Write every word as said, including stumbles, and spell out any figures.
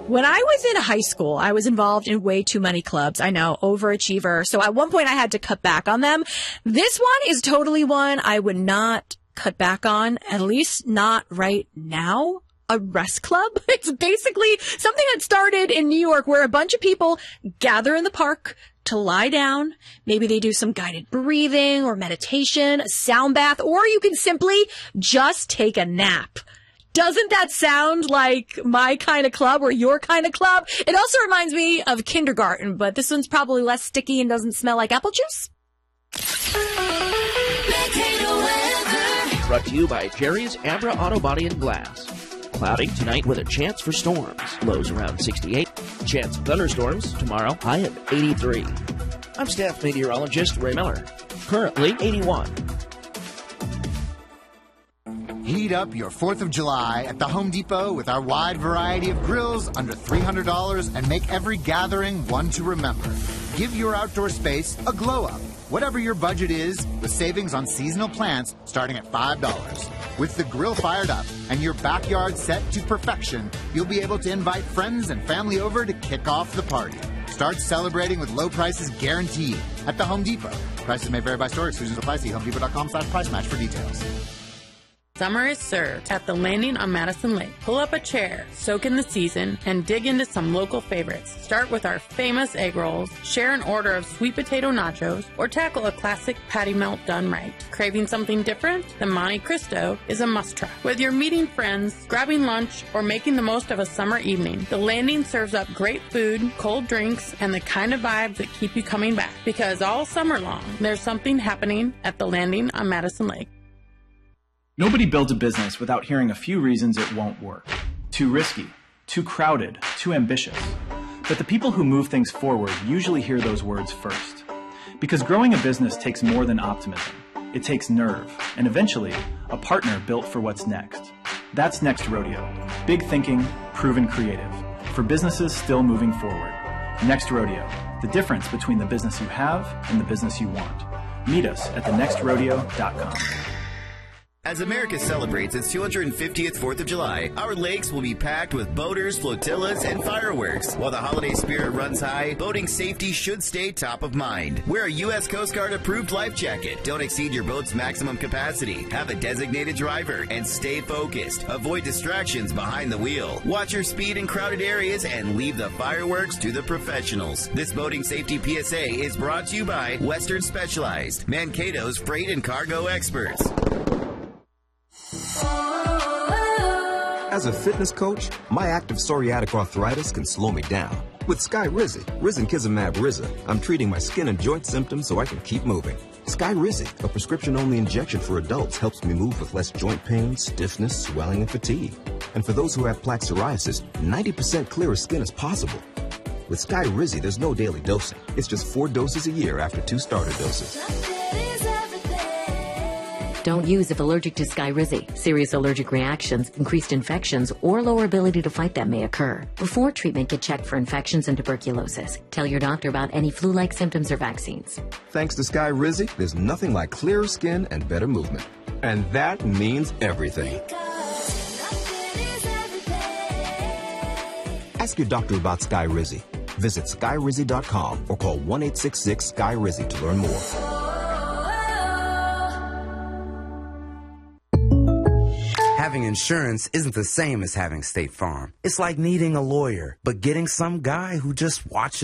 When I was in high school, I was involved in way too many clubs. I know, overachiever. So at one point I had to cut back on them. This one is totally one I would not cut back on, at least not right now. A rest club. It's basically something that started in New York where a bunch of people gather in the park to lie down. Maybe they do some guided breathing or meditation, a sound bath, or you can simply just take a nap. Doesn't that sound like my kind of club or your kind of club? It also reminds me of kindergarten, but this one's probably less sticky and doesn't smell like apple juice. Brought to you by Jerry's Abra Auto Body and Glass. Cloudy tonight with a chance for storms. Lows around sixty-eight. Chance of thunderstorms tomorrow, high of eighty-three. I'm staff meteorologist Ray Miller. Currently eighty-one. Heat up your fourth of July at the Home Depot with our wide variety of grills under three hundred dollars and make every gathering one to remember. Give your outdoor space a glow up. Whatever your budget is, with savings on seasonal plants starting at five dollars. With the grill fired up and your backyard set to perfection, you'll be able to invite friends and family over to kick off the party. Start celebrating with low prices guaranteed at the Home Depot. Prices may vary by store. Exclusions apply. See homedepot.com slash price match for details. Summer is served at the Landing on Madison Lake. Pull up a chair, soak in the season, and dig into some local favorites. Start with our famous egg rolls, share an order of sweet potato nachos, or tackle a classic patty melt done right. Craving something different? The Monte Cristo is a must-try. Whether you're meeting friends, grabbing lunch, or making the most of a summer evening, the Landing serves up great food, cold drinks, and the kind of vibes that keep you coming back. Because all summer long, there's something happening at the Landing on Madison Lake. Nobody builds a business without hearing a few reasons it won't work. Too risky, too crowded, too ambitious. But the people who move things forward usually hear those words first. Because growing a business takes more than optimism. It takes nerve, and eventually, a partner built for what's next. That's Next Rodeo. Big thinking, proven creative. For businesses still moving forward. Next Rodeo. The difference between the business you have and the business you want. Meet us at the next rodeo dot com. As America celebrates its two hundred fiftieth fourth of July, our lakes will be packed with boaters, flotillas, and fireworks. While the holiday spirit runs high, boating safety should stay top of mind. Wear a U S Coast Guard approved life jacket. Don't exceed your boat's maximum capacity. Have a designated driver and stay focused. Avoid distractions behind the wheel. Watch your speed in crowded areas and leave the fireworks to the professionals. This boating safety P S A is brought to you by Western Specialized, Mankato's freight and cargo experts. As a fitness coach, my active psoriatic arthritis can slow me down. With Skyrizi, Risankizumab Riza, I'm treating my skin and joint symptoms so I can keep moving. Skyrizi, a prescription-only injection for adults, helps me move with less joint pain, stiffness, swelling, and fatigue. And for those who have plaque psoriasis, ninety percent clearer skin is possible. With Skyrizi, there's no daily dosing. It's just four doses a year after two starter doses. Don't use if allergic to Skyrizi. Serious allergic reactions, increased infections, or lower ability to fight them may occur. Before treatment, get checked for infections and tuberculosis. Tell your doctor about any flu-like symptoms or vaccines. Thanks to Skyrizi, there's nothing like clearer skin and better movement. And that means everything. Ask your doctor about Skyrizi. Visit Skyrizi dot com or call one eight six six Skyrizi to learn more. Having insurance isn't the same as having State Farm. It's like needing a lawyer, but getting some guy who just watches